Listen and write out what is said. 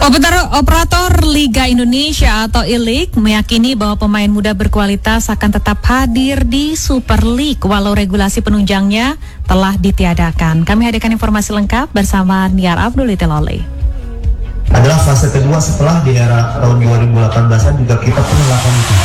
Operator Liga Indonesia atau I-League meyakini bahwa pemain muda berkualitas akan tetap hadir di Super League walau regulasi penunjangnya telah ditiadakan. Kami hadirkan informasi lengkap bersama Niar Abdul Itilole. Adalah fase kedua setelah di era tahun 2018-an juga kita pun melakukan itu.